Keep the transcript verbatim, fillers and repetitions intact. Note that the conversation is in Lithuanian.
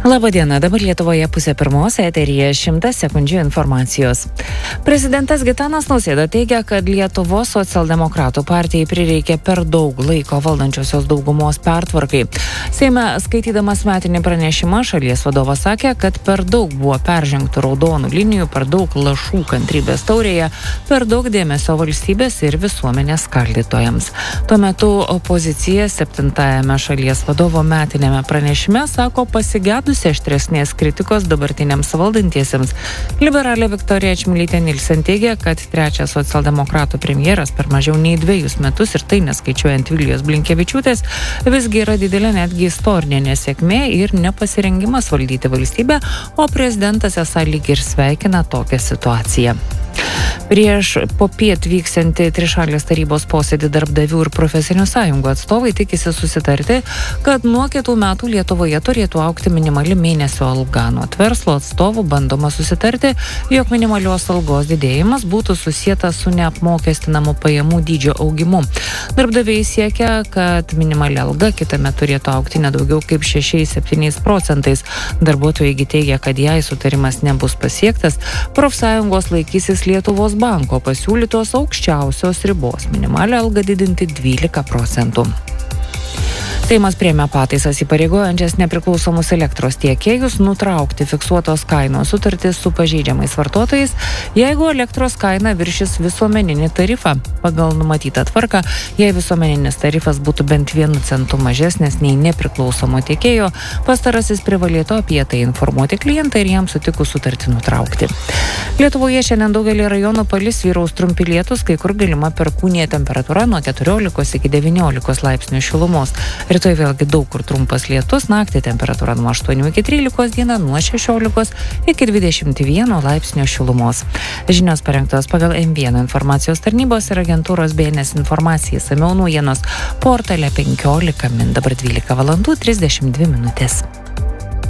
Labadiena, dabar Lietuvoje pusė pirmos, eteryje šimtas sekundžių informacijos. Prezidentas Gitanas Nausėda teigia, kad Lietuvos socialdemokratų partijai prireikė per daug laiko valdančiosios daugumos pertvarkai. Seime skaitydamas metinį pranešimą, šalies vadovas sakė, kad per daug buvo peržengtų raudonų linijų, per daug lašų kantrybės taurėje, per daug dėmesio valstybės ir visuomenės skaldytojams. Tuo metu opozicija septintajame šalies vadovo metinėme pranešime sako pasigedus aštresnės kritikos dabartiniams valdantiesiems. Liberalė Viktorija Čmilytė Nilsen teigia, kad trečias socialdemokratų premjeras per mažiau nei dviejus metus ir tai neskaičiuojant Vilijos Blinkevičiūtės visgi yra didelė netgi istorinė nesėkmė ir nepasirengimas valdyti valstybę, o prezidentas esą lyg ir sveikina tokią situaciją. Prieš popiet vyksiantį trišalės tarybos posėdį darbdavių ir profesinių sąjungų atstovai tikisi susitarti, kad nuo kitų metų Lietuvoje turėtų augti minimali mėnesio alga. Nuo verslo atstovų bandoma susitarti, jog minimalios algos didėjimas būtų susietas su neapmokestinamu pajamų dydžio augimu. Darbdaviai siekia, kad minimali alga kitame turėtų augti nedaugiau kaip šešiais septyniais procentais. Darbuotojai teigia, kad jei sutarimas nebus pasiektas, profsąjungos laikysis Lietuvos banko pasiūlytos aukščiausios ribos minimalią algą didinti dvylika procentų. Seimas priėmė pataisas įpareigojančias nepriklausomus elektros tiekėjus nutraukti fiksuotos kainos sutartis su pažeidžiamais vartotojais, jeigu elektros kaina viršys visuomeninį tarifą. Pagal numatytą tvarką, jei visuomeninis tarifas būtų bent vienu centu mažesnis nei nepriklausomo tiekėjo, pastarasis privalėtų apie tai informuoti klientą ir jam sutikus sutartį nutraukti. Lietuvoje šiandien daugelį rajonų palis vyraus trumpi lietūs, kai kur galima perkūnija temperatūra nuo keturiolikos iki devyniolikos laipsnių šilumos. Rytoj vėlgi daug kur trumpas lietus, naktį temperatūra nuo aštuonių iki trylikos, dieną nuo šešiolikos iki dvidešimt vieno laipsnio šilumos. Žinios parengtos pagal M vienas informacijos tarnybos ir agentūros B N S informacija. Išsamiau naujienos portale penkiolika min, dabar dvylika valandų trisdešimt dvi minutės.